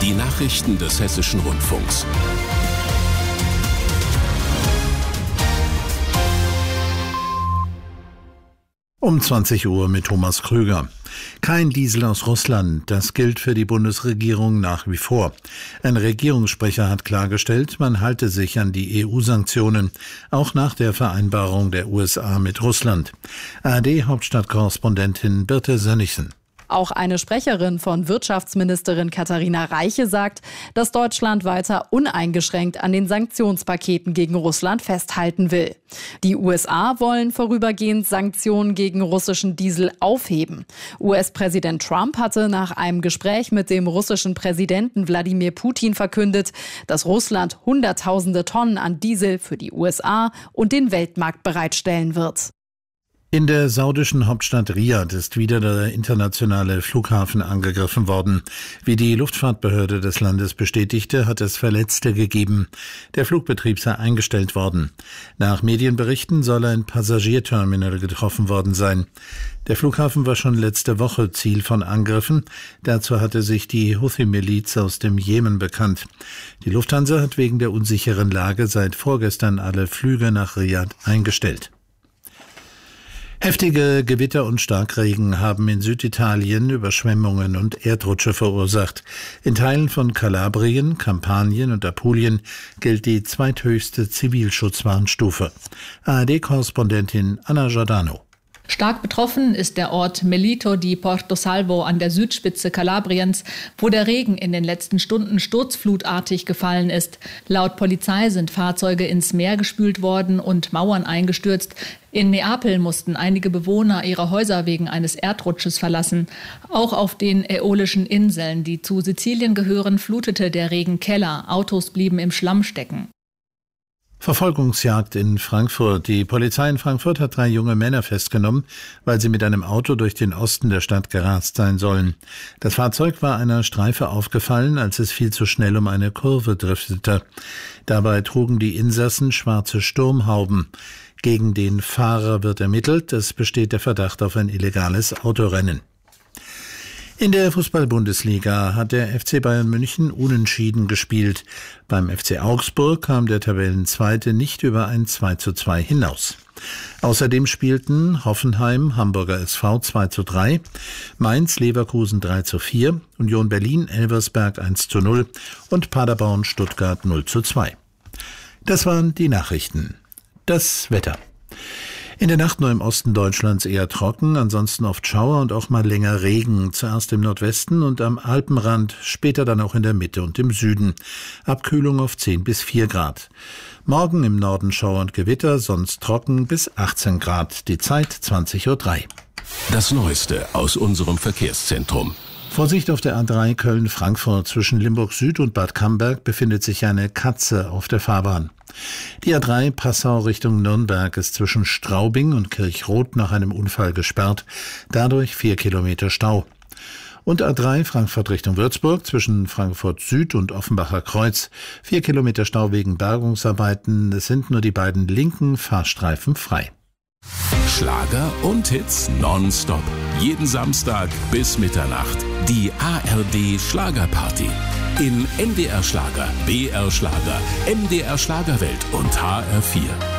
Die Nachrichten des Hessischen Rundfunks. Um 20 Uhr mit Thomas Krüger. Kein Diesel aus Russland, das gilt für die Bundesregierung nach wie vor. Ein Regierungssprecher hat klargestellt, man halte sich an die EU-Sanktionen, auch nach der Vereinbarung der USA mit Russland. ARD-Hauptstadtkorrespondentin Birte Sönnigsen. Auch eine Sprecherin von Wirtschaftsministerin Katharina Reiche sagt, dass Deutschland weiter uneingeschränkt an den Sanktionspaketen gegen Russland festhalten will. Die USA wollen vorübergehend Sanktionen gegen russischen Diesel aufheben. US-Präsident Trump hatte nach einem Gespräch mit dem russischen Präsidenten Wladimir Putin verkündet, dass Russland Hunderttausende Tonnen an Diesel für die USA und den Weltmarkt bereitstellen wird. In der saudischen Hauptstadt Riad ist wieder der internationale Flughafen angegriffen worden. Wie die Luftfahrtbehörde des Landes bestätigte, hat es Verletzte gegeben. Der Flugbetrieb sei eingestellt worden. Nach Medienberichten soll ein Passagierterminal getroffen worden sein. Der Flughafen war schon letzte Woche Ziel von Angriffen. Dazu hatte sich die Houthi-Miliz aus dem Jemen bekannt. Die Lufthansa hat wegen der unsicheren Lage seit vorgestern alle Flüge nach Riad eingestellt. Heftige Gewitter und Starkregen haben in Süditalien Überschwemmungen und Erdrutsche verursacht. In Teilen von Kalabrien, Kampanien und Apulien gilt die zweithöchste Zivilschutzwarnstufe. ARD-Korrespondentin Anna Giordano. Stark betroffen ist der Ort Melito di Portosalvo an der Südspitze Kalabriens, wo der Regen in den letzten Stunden sturzflutartig gefallen ist. Laut Polizei sind Fahrzeuge ins Meer gespült worden und Mauern eingestürzt. In Neapel mussten einige Bewohner ihre Häuser wegen eines Erdrutsches verlassen. Auch auf den Äolischen Inseln, die zu Sizilien gehören, flutete der Regen Keller. Autos blieben im Schlamm stecken. Verfolgungsjagd in Frankfurt. Die Polizei in Frankfurt hat 3 junge Männer festgenommen, weil sie mit einem Auto durch den Osten der Stadt gerast sein sollen. Das Fahrzeug war einer Streife aufgefallen, als es viel zu schnell um eine Kurve driftete. Dabei trugen die Insassen schwarze Sturmhauben. Gegen den Fahrer wird ermittelt. Es besteht der Verdacht auf ein illegales Autorennen. In der Fußball-Bundesliga hat der FC Bayern München unentschieden gespielt. Beim FC Augsburg kam der Tabellenzweite nicht über ein 2:2 hinaus. Außerdem spielten Hoffenheim, Hamburger SV 2:3, Mainz, Leverkusen 3:4, Union Berlin, Elversberg 1:0 und Paderborn, Stuttgart 0:2. Das waren die Nachrichten. Das Wetter. In der Nacht nur im Osten Deutschlands eher trocken, ansonsten oft Schauer und auch mal länger Regen. Zuerst im Nordwesten und am Alpenrand, später dann auch in der Mitte und im Süden. Abkühlung auf 10 bis 4 Grad. Morgen im Norden Schauer und Gewitter, sonst trocken bis 18 Grad. Die Zeit 20:03 Uhr. Das Neueste aus unserem Verkehrszentrum. Vorsicht auf der A3 Köln-Frankfurt. Zwischen Limburg Süd und Bad Camberg befindet sich eine Katze auf der Fahrbahn. Die A3 Passau Richtung Nürnberg ist zwischen Straubing und Kirchroth nach einem Unfall gesperrt. Dadurch 4 Kilometer Stau. Und A3 Frankfurt Richtung Würzburg zwischen Frankfurt Süd und Offenbacher Kreuz. 4 Kilometer Stau wegen Bergungsarbeiten. Es sind nur die beiden linken Fahrstreifen frei. Schlager und Hits nonstop. Jeden Samstag bis Mitternacht. Die ARD Schlagerparty. In NDR Schlager, BR Schlager, MDR Schlagerwelt und HR4.